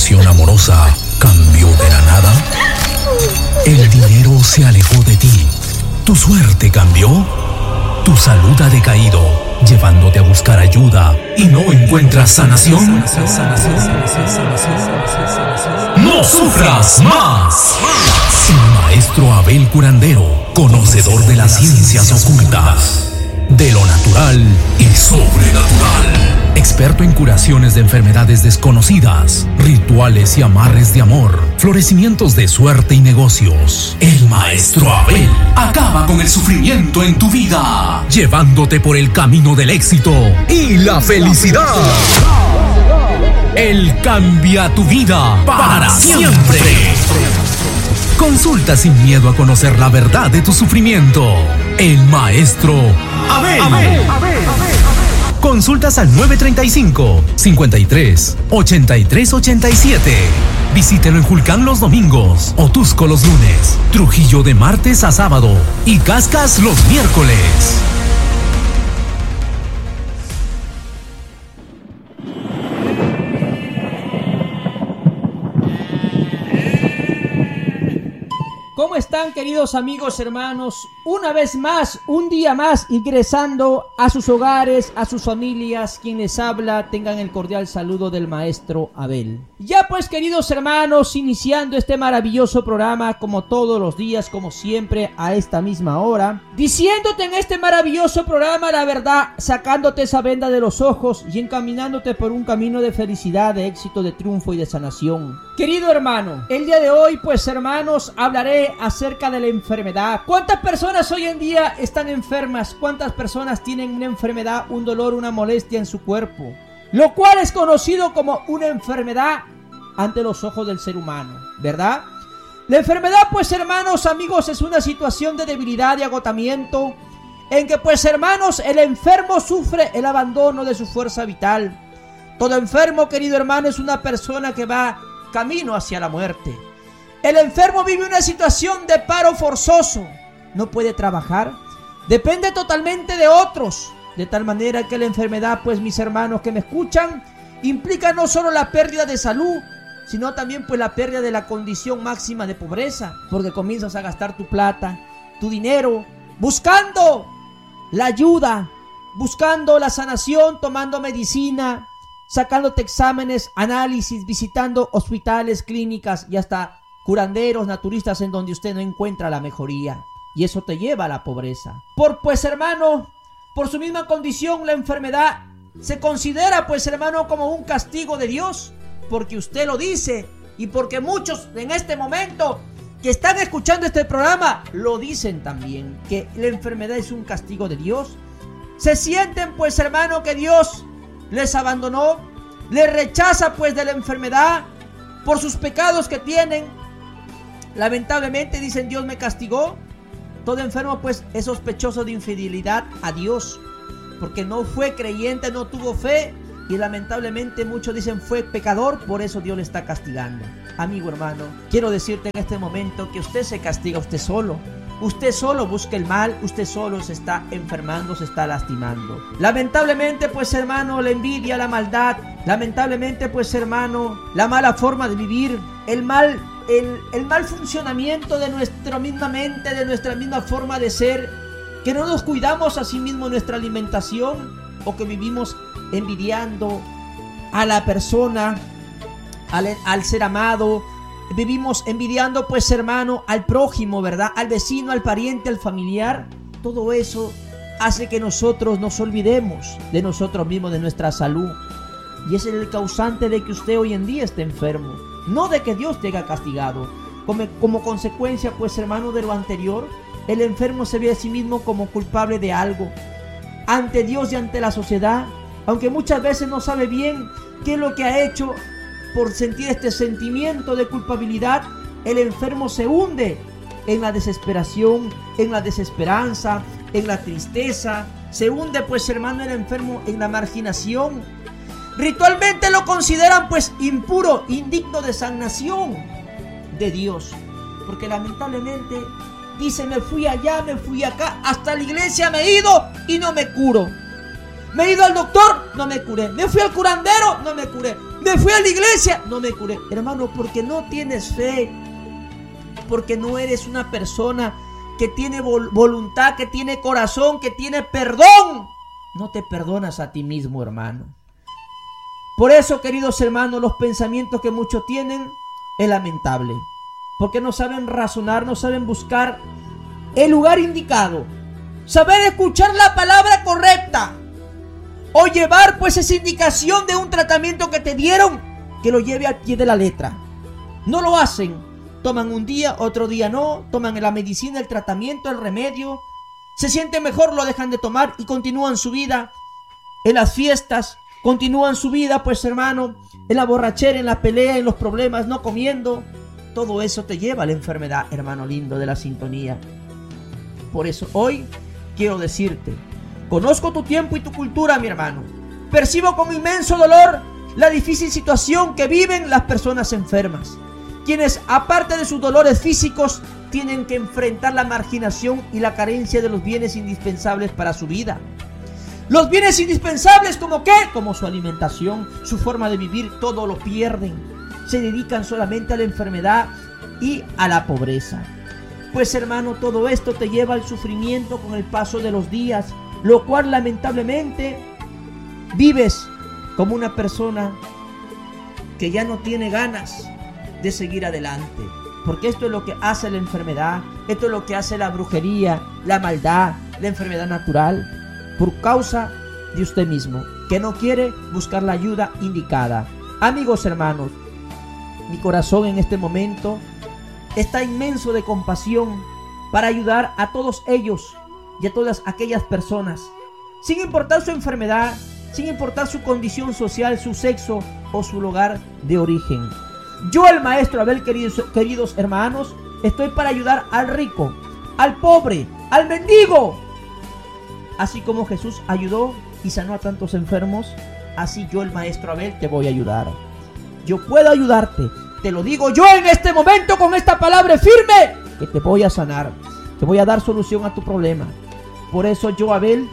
relación amorosa cambió de la nada? ¿El dinero se alejó de ti? ¿Tu suerte cambió? ¿Tu salud ha decaído, llevándote a buscar ayuda y no encuentras sanación? ¡No sufras más! El maestro Abel Curandero, conocedor de las ciencias ocultas, de lo natural y sobrenatural. Experto en curaciones de enfermedades desconocidas, rituales y amarres de amor, florecimientos de suerte y negocios. El maestro Abel acaba con el sufrimiento en tu vida, llevándote por el camino del éxito y la felicidad. Él cambia tu vida para siempre. Consulta sin miedo a conocer la verdad de tu sufrimiento. El maestro Abel. Consultas al 935-53-83-87. Visítelo en Julcán los domingos, Otusco los lunes, Trujillo de martes a sábado y Cascas los miércoles. ¿Cómo están, queridos amigos, hermanos? Una vez más, un día más, ingresando a sus hogares, a sus familias. Quien les habla, tengan el cordial saludo del maestro Abel. Ya pues, queridos hermanos, iniciando este maravilloso programa, como todos los días, como siempre, a esta misma hora, diciéndote en este maravilloso programa la verdad, sacándote esa venda de los ojos y encaminándote por un camino de felicidad, de éxito, de triunfo y de sanación. Querido hermano, el día de hoy, pues hermanos, hablaré acerca de la enfermedad. ¿Cuántas personas hoy en día están enfermas? ¿Cuántas personas tienen una enfermedad, un dolor, una molestia en su cuerpo? Lo cual es conocido como una enfermedad ante los ojos del ser humano, ¿verdad? La enfermedad, pues hermanos, amigos, es una situación de debilidad y agotamiento en que, pues hermanos, el enfermo sufre el abandono de su fuerza vital. Todo enfermo, querido hermano, es una persona que va camino hacia la muerte. El enfermo vive una situación de paro forzoso, no puede trabajar, depende totalmente de otros, de tal manera que la enfermedad, pues mis hermanos que me escuchan, implica no solo la pérdida de salud, sino también pues la pérdida de la condición máxima de pobreza, porque comienzas a gastar tu plata, tu dinero, buscando la ayuda, buscando la sanación, tomando medicina, sacándote exámenes, análisis, visitando hospitales, clínicas y hasta curanderos, naturistas en donde usted no encuentra la mejoría. Y eso te lleva a la pobreza. Pues hermano, por su misma condición, la enfermedad se considera, pues hermano, como un castigo de Dios, porque usted lo dice y porque muchos en este momento que están escuchando este programa lo dicen también, que la enfermedad es un castigo de Dios. Se sienten, pues hermano, que Dios les abandonó, les rechaza pues de la enfermedad por sus pecados que tienen. Lamentablemente dicen: Dios me castigó. Todo enfermo pues es sospechoso de infidelidad a Dios, porque no fue creyente, no tuvo fe, y lamentablemente muchos dicen fue pecador, por eso Dios le está castigando. Amigo hermano, quiero decirte en este momento que usted se castiga usted solo. Usted solo busca el mal, usted solo se está enfermando, se está lastimando. Lamentablemente pues hermano, la envidia, la maldad, lamentablemente pues hermano, la mala forma de vivir, el mal funcionamiento de nuestra misma mente, de nuestra misma forma de ser, que no nos cuidamos a sí mismos nuestra alimentación, o que vivimos envidiando a la persona, al ser amado, vivimos envidiando pues hermano al prójimo, ¿verdad? Al vecino, al pariente, al familiar. Todo eso hace que nosotros nos olvidemos de nosotros mismos, de nuestra salud, y ese es el causante de que usted hoy en día esté enfermo. No de que Dios te haya castigado. Como consecuencia, pues hermano, de lo anterior, el enfermo se ve a sí mismo como culpable de algo ante Dios y ante la sociedad, aunque muchas veces no sabe bien qué es lo que ha hecho. Por sentir este sentimiento de culpabilidad, el enfermo se hunde en la desesperación, en la desesperanza, en la tristeza. Se hunde, pues hermano, el enfermo en la marginación. Ritualmente lo consideran pues impuro, indigno de sanación de Dios, porque lamentablemente dice: me fui allá, me fui acá, hasta la iglesia me he ido y no me curo. Me he ido al doctor, no me curé. Me fui al curandero, no me curé. Me Me fui a la iglesia, no me curé. Hermano, porque no tienes fe, porque no eres una persona que tiene voluntad, que tiene corazón, que tiene perdón. No te perdonas a ti mismo, hermano. Por eso, queridos hermanos, los pensamientos que muchos tienen es lamentable, porque no saben razonar, no saben buscar el lugar indicado, saber escuchar la palabra correcta, o llevar pues esa indicación de un tratamiento que te dieron, que lo lleve al pie de la letra. No lo hacen, toman un día, otro día no, toman la medicina, el tratamiento, el remedio, se sienten mejor, lo dejan de tomar y continúan su vida en las fiestas, continúan su vida pues hermano, en la borrachera, en la pelea, en los problemas, no comiendo. Todo eso te lleva a la enfermedad, hermano lindo de la sintonía. Por eso hoy quiero decirte, conozco tu tiempo y tu cultura, mi hermano. Percibo con inmenso dolor la difícil situación que viven las personas enfermas, quienes aparte de sus dolores físicos tienen que enfrentar la marginación y la carencia de los bienes indispensables para su vida. Los bienes indispensables, ¿como qué? Como su alimentación, su forma de vivir, todo lo pierden. Se dedican solamente a la enfermedad y a la pobreza. Pues hermano, todo esto te lleva al sufrimiento con el paso de los días, lo cual lamentablemente vives como una persona que ya no tiene ganas de seguir adelante. Porque esto es lo que hace la enfermedad, esto es lo que hace la brujería, la maldad, la enfermedad natural, por causa de usted mismo, que no quiere buscar la ayuda indicada. Amigos hermanos, mi corazón en este momento está inmenso de compasión para ayudar a todos ellos y a todas aquellas personas, sin importar su enfermedad, sin importar su condición social, su sexo o su lugar de origen. Yo, el maestro Abel, queridos hermanos, estoy para ayudar al rico, al pobre, al mendigo. Así como Jesús ayudó y sanó a tantos enfermos, así yo, el maestro Abel, te voy a ayudar. Yo puedo ayudarte, te lo digo yo en este momento con esta palabra firme, que te voy a sanar, te voy a dar solución a tu problema. Por eso yo, Abel,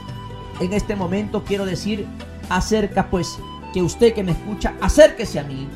en este momento quiero decir, acerca pues, que usted que me escucha, acérquese a mí,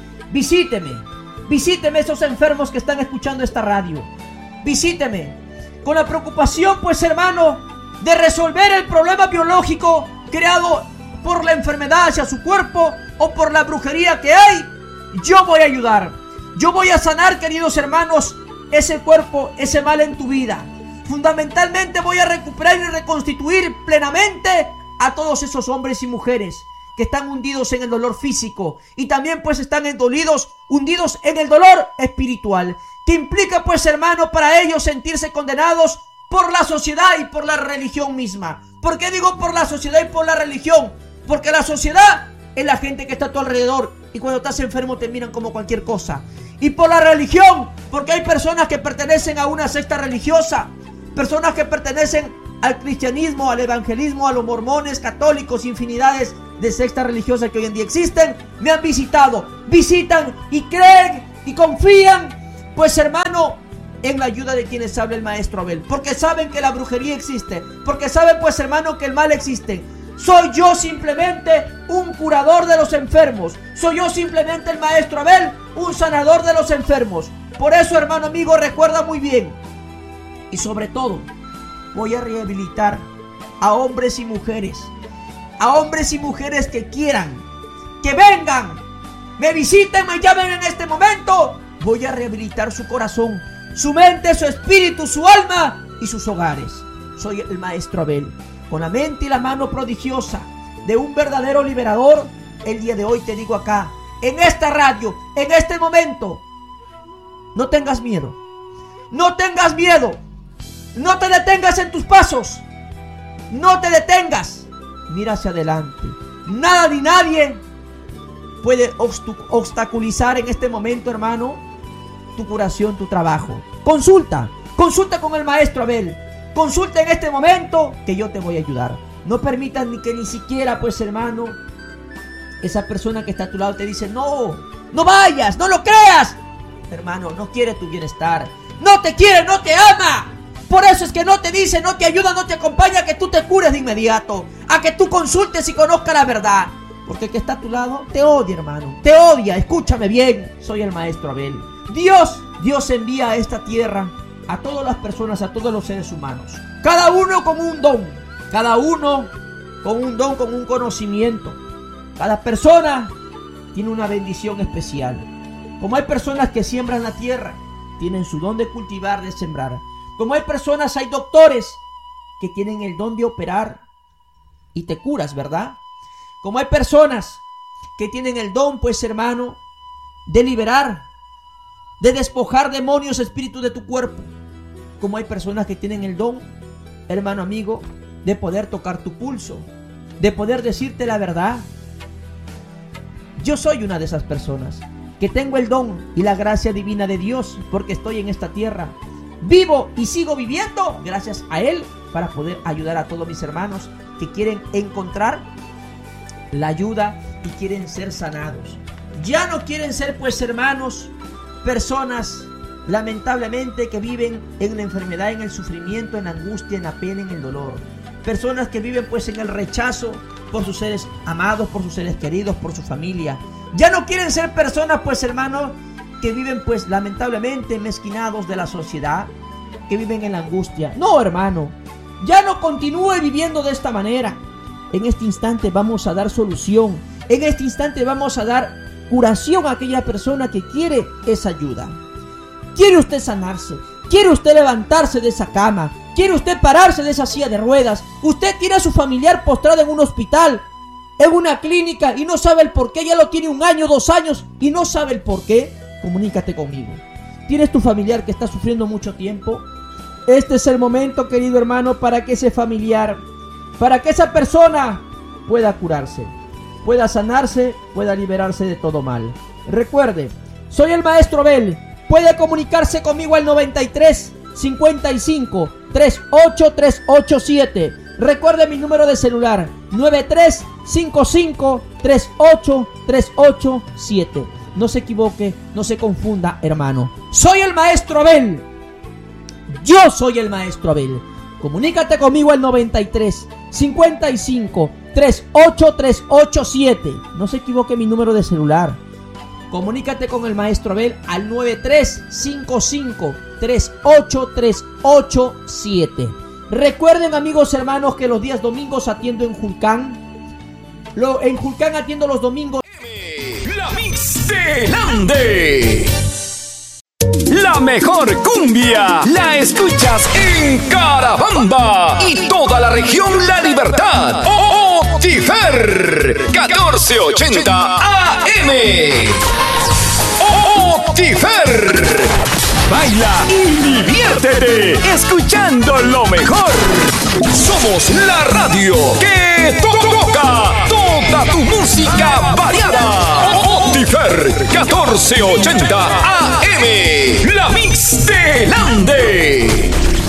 visíteme esos enfermos que están escuchando esta radio, visíteme, con la preocupación pues hermano, de resolver el problema biológico creado por la enfermedad hacia su cuerpo o por la brujería que hay. Yo voy a ayudar, yo voy a sanar, queridos hermanos, ese cuerpo, ese mal en tu vida. Fundamentalmente voy a recuperar y reconstituir plenamente a todos esos hombres y mujeres que están hundidos en el dolor físico y también pues están hundidos en el dolor espiritual, que implica pues hermano para ellos sentirse condenados por la sociedad y por la religión misma. ¿Por qué digo por la sociedad y por la religión? Porque la sociedad es la gente que está a tu alrededor y cuando estás enfermo te miran como cualquier cosa. Y por la religión, porque hay personas que pertenecen a una secta religiosa, personas que pertenecen al cristianismo, al evangelismo, a los mormones, católicos, infinidades de sectas religiosas que hoy en día existen, me han visitado, visitan y creen y confían, pues hermano, en la ayuda de quienes habla el maestro Abel, porque saben que la brujería existe, porque saben pues hermano que el mal existe. Soy yo simplemente un curador de los enfermos, soy yo simplemente el maestro Abel, un sanador de los enfermos. Por eso hermano amigo, recuerda muy bien, y sobre todo voy a rehabilitar a hombres y mujeres que quieran, que vengan, me visiten, me llamen en este momento. Voy a rehabilitar su corazón, su mente, su espíritu, su alma y sus hogares. Soy el maestro Abel, con la mente y la mano prodigiosa de un verdadero liberador. El día de hoy te digo acá, en esta radio, en este momento, no tengas miedo, no tengas miedo, no te detengas en tus pasos, no te detengas, mira hacia adelante. Nada ni nadie puede obstaculizar en este momento, hermano, tu curación, tu trabajo. Consulta con el maestro Abel. Consulta en este momento que yo te voy a ayudar. No permitas ni siquiera, pues hermano, esa persona que está a tu lado te dice, no vayas, no lo creas. Hermano, no quiere tu bienestar, no te quiere, no te ama. Por eso es que no te dice, no te ayuda, no te acompaña a que tú te cures de inmediato, a que tú consultes y conozcas la verdad. Porque el que está a tu lado te odia, hermano. Te odia, escúchame bien. Soy el maestro Abel. Dios envía a esta tierra a todas las personas, a todos los seres humanos. Cada uno con un don. Cada uno con un don, con un conocimiento. Cada persona tiene una bendición especial. Como hay personas que siembran la tierra, tienen su don de cultivar, de sembrar. Como hay personas, hay doctores que tienen el don de operar y te curas, ¿verdad? Como hay personas que tienen el don, pues hermano, de liberar, de despojar demonios, espíritus de tu cuerpo. Como hay personas que tienen el don, hermano amigo, de poder tocar tu pulso, de poder decirte la verdad. Yo soy una de esas personas que tengo el don y la gracia divina de Dios, porque estoy en esta tierra, vivo y sigo viviendo gracias a Él, para poder ayudar a todos mis hermanos que quieren encontrar la ayuda y quieren ser sanados. Ya no quieren ser, pues hermanos, personas lamentablemente que viven en la enfermedad, en el sufrimiento, en la angustia, en la pena, en el dolor. Personas que viven pues en el rechazo por sus seres amados, por sus seres queridos, por su familia. Ya no quieren ser personas, pues hermanos, que viven pues lamentablemente mezquinados de la sociedad, que viven en la angustia. No, hermano, ya no continúe viviendo de esta manera. En este instante vamos a dar solución. En este instante vamos a dar curación a aquella persona que quiere esa ayuda. ¿Quiere usted sanarse? ¿Quiere usted levantarse de esa cama? ¿Quiere usted pararse de esa silla de ruedas? Usted tiene a su familiar postrado en un hospital, en una clínica, y no sabe el por qué. Ya lo tiene 1 año, 2 años y no sabe el por qué. Comunícate conmigo. ¿Tienes tu familiar que está sufriendo mucho tiempo? Este es el momento, querido hermano, para que ese familiar, para que esa persona pueda curarse, pueda sanarse, pueda liberarse de todo mal. Recuerde, soy el maestro Abel. Puede comunicarse conmigo al 93 55 38 387. Recuerde mi número de celular: 93 55 38 387. No se equivoque, no se confunda, hermano. Soy el maestro Abel. Yo soy el maestro Abel. Comunícate conmigo al 93 55 38 387. No se equivoque mi número de celular. Comunícate con el maestro Abel al 93 55 38 387. Recuerden, amigos hermanos, que los días domingos atiendo en Julcán. En Julcán atiendo los domingos. La Mixtelande. La mejor cumbia la escuchas en Carabamba y toda la región La Libertad. Otifer 1480 AM. Otifer. Baila y diviértete escuchando lo mejor. Somos la radio que toca toda tu música variada. Otifer 1480 AM. La Mixtelande.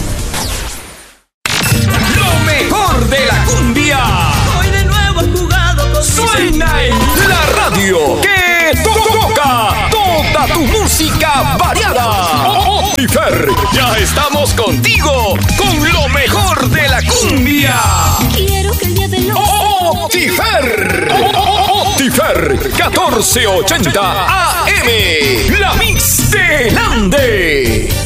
Lo mejor de la cumbia. Hoy de nuevo he jugado con Suena en la radio que toca toda tu música variada. Otifer, ya estamos contigo con lo mejor de la cumbia. Quiero que el día de los Otifer. Otifer 1480 AM. La Mixtelande.